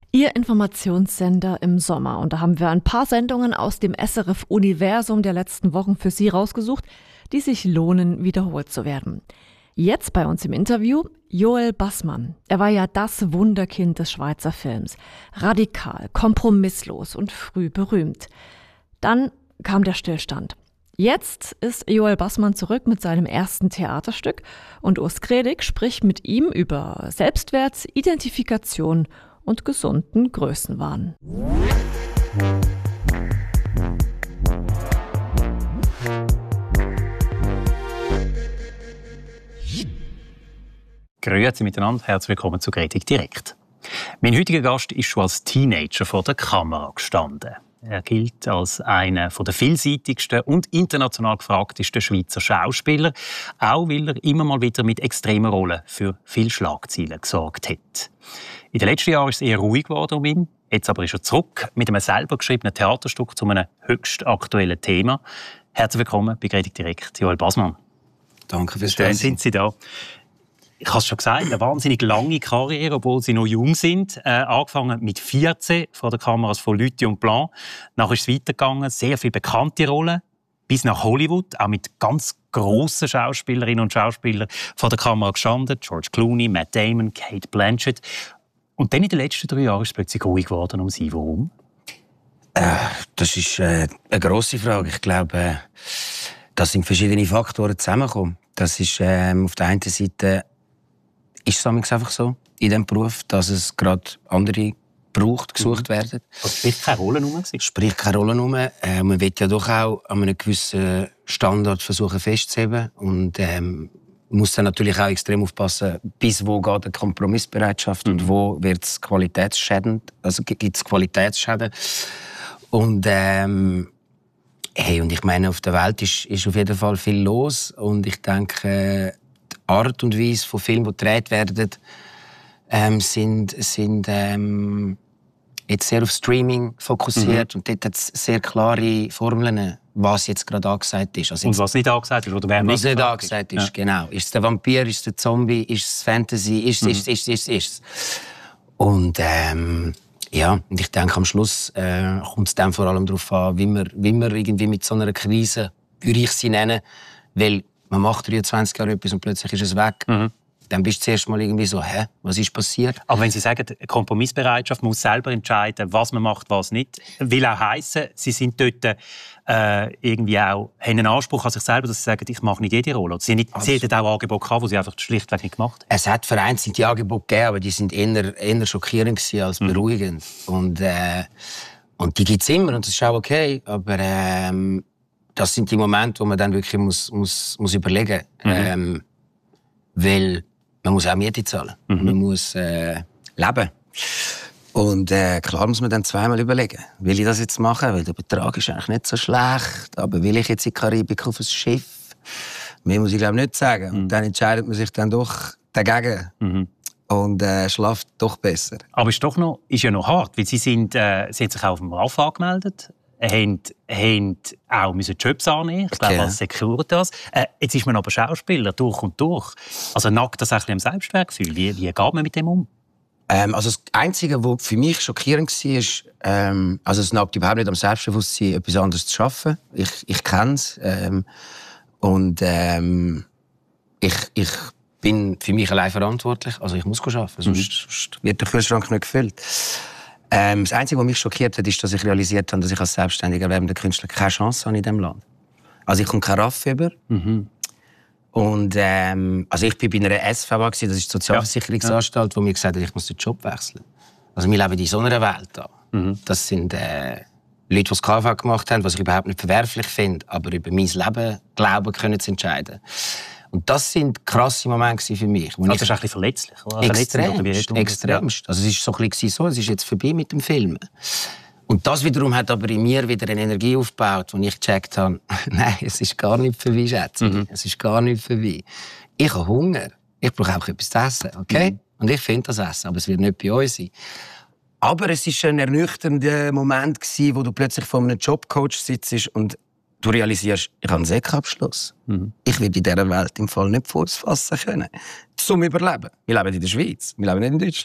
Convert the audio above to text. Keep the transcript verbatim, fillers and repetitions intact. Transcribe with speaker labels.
Speaker 1: Ihr Informationssender im Sommer. Und da haben wir ein paar Sendungen aus dem S R F-Universum der letzten Wochen für Sie rausgesucht, die sich lohnen, wiederholt zu werden. Jetzt bei uns im Interview Joel Bassmann. Er war ja das Wunderkind des Schweizer Films. Radikal, kompromisslos und früh berühmt. Dann kam der Stillstand. Jetzt ist Joel Bassmann zurück mit seinem ersten Theaterstück und Urs Gredig spricht mit ihm über Selbstwert, Identifikation und gesunden Größenwahn.
Speaker 2: Grüezi miteinander, herzlich willkommen zu Gredig direkt. Mein heutiger Gast ist schon als Teenager vor der Kamera gestanden. Er gilt als einer der vielseitigsten und international gefragtesten Schweizer Schauspieler, auch weil er immer mal wieder mit extremen Rollen für viele Schlagzeilen gesorgt hat. In den letzten Jahren ist es eher ruhig geworden um ihn. Jetzt aber ist er zurück mit einem selber geschriebenen Theaterstück zu einem höchst aktuellen Thema. Herzlich willkommen bei Gredig direkt, Joel Bassmann.
Speaker 3: Danke fürs
Speaker 2: Schön sind Sie da. Ich habe es schon gesagt, eine wahnsinnig lange Karriere, obwohl Sie noch jung sind. Äh, angefangen mit vierzehn vor den Kameras von Lüthi und Blanc. Nachher ist es weitergegangen, sehr viele bekannte Rollen, bis nach Hollywood, auch mit ganz grossen Schauspielerinnen und Schauspielern vor der Kamera gestanden. George Clooney, Matt Damon, Cate Blanchett. Und dann in den letzten drei Jahren ist es plötzlich ruhig geworden um Sie. Warum?
Speaker 3: Äh, das ist äh, eine grosse Frage. Ich glaube, äh, das sind verschiedene Faktoren zusammengekommen. Das ist äh, auf der einen Seite ist es einfach so in diesem Beruf, dass es gerade andere braucht, gesucht mhm. werden.
Speaker 2: Also sprich keine Rolle rum?
Speaker 3: Sprich keine Rolle rum. Äh, man will ja doch auch an einem gewissen Standard versuchen festzuheben. Und ähm, muss dann natürlich auch extrem aufpassen, bis wo geht eine Kompromissbereitschaft mhm. und wo wird es qualitätsschädend, also gibt es Qualitätsschäden. Und ähm, hey, und ich meine, auf der Welt ist, ist auf jeden Fall viel los. Und ich denke, die Art und Weise von Filmen, die gedreht werden, ähm, sind, sind ähm, jetzt sehr auf Streaming fokussiert. Mhm. Und dort hat es sehr klare Formeln, was jetzt gerade angesagt ist. Also
Speaker 2: und was nicht angesagt ist, oder wer
Speaker 3: was
Speaker 2: nicht
Speaker 3: nicht angesagt ist, ja. Genau. Ist es der Vampir, ist es der Zombie, ist es Fantasy, ist es, mhm. ist es, ist es, ist es, ist es. Und ähm, ja, und ich denke, am Schluss äh, kommt es dann vor allem darauf an, wie man, wie man irgendwie mit so einer Krise, würde ich sie nennen, weil man macht dreiundzwanzig Jahre etwas und plötzlich ist es weg. Mhm. Dann bist du zuerst mal irgendwie so, hä, was ist passiert?
Speaker 2: Aber wenn Sie sagen, Kompromissbereitschaft, man muss selber entscheiden, was man macht, was nicht, will auch heissen, Sie sind dort äh, irgendwie auch, haben einen Anspruch an sich selber, dass Sie sagen, ich mache nicht jede Rolle. Sie, nicht, also, Sie hätten auch Angebote gehabt, die Sie einfach schlichtweg nicht gemacht haben.
Speaker 3: Es hat vereinzelte Angebote gegeben, aber die sind eher, eher schockierend als beruhigend. Mhm. Und, äh, und die gibt es immer und das ist auch okay, aber ähm, das sind die Momente, wo man dann wirklich muss, muss, muss überlegen muss. Mhm. Ähm, weil man muss auch Miete zahlen. Mhm. Man muss äh, leben. Und äh, klar muss man dann zweimal überlegen, will ich das jetzt machen? Weil der Betrag ist eigentlich nicht so schlecht. Aber will ich jetzt in die Karibik auf ein Schiff? Mehr muss ich glaube nicht sagen. Mhm. Und dann entscheidet man sich dann doch dagegen. Mhm. Und äh, schlaft doch besser.
Speaker 2: Aber ist doch noch, ist ja noch hart, weil Sie sind, äh, Sie haben sich auch auf dem R A F angemeldet. Haben, haben auch Jobs annehmen, ich glaube, okay. als Securitas. Äh, jetzt ist man aber Schauspieler, durch und durch. Also nagt das ein bisschen am Selbstwertgefühl. Wie, wie geht man mit dem um?
Speaker 3: Ähm, also das Einzige, was für mich schockierend war, ist, ähm, also es nagt überhaupt nicht am Selbstbewusstsein, etwas anderes zu schaffen. Ich, ich kenne es. Ähm, und ähm, ich, ich bin für mich allein verantwortlich. Also ich muss arbeiten, mhm. sonst, sonst wird der Kühlschrank nicht gefüllt. Ähm, das Einzige, was mich schockiert hat, ist, dass ich realisiert habe, dass ich als selbstständiger werbender Künstler keine Chance habe in diesem Land. Also ich komme kein R A F über. Mhm. Und ähm, also ich bin bei einer S V A, das ist die Sozialversicherungsanstalt, ja. wo mir gesagt hat, ich muss den Job wechseln. Also wir leben in so einer Welt da. Mhm. Das sind äh, Leute, die das K V gemacht haben, was ich überhaupt nicht verwerflich finde, aber über mein Leben glauben können zu entscheiden. Und das sind krasse Momente für mich.
Speaker 2: Also das ist ein bisschen verletzlich.
Speaker 3: Extremst, extremst. Also es war so ein bisschen so, es ist jetzt vorbei mit dem Film. Und das wiederum hat aber in mir wieder eine Energie aufgebaut, wo ich gecheckt habe, nein, es ist gar nicht vorbei, Schätze. Mhm. Es ist gar nicht vorbei. Ich habe Hunger. Ich brauche auch etwas zu essen, okay? Mhm. Und ich finde das Essen, aber es wird nicht bei uns sein. Aber es war ein ernüchternder Moment, wo du plötzlich vor einem Jobcoach sitzt und du realisierst, ich habe einen Sekabschluss. Mhm. Ich werde in dieser Welt im Fall nicht Fuß fassen können, zum Überleben. Wir leben in der Schweiz, wir leben nicht in Deutschland.